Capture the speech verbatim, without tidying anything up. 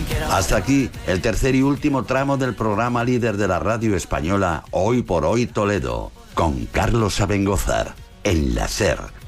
Hasta aquí el tercer y último tramo del programa líder de la radio española Hoy por Hoy Toledo, con Carlos Abengozar, en la SER,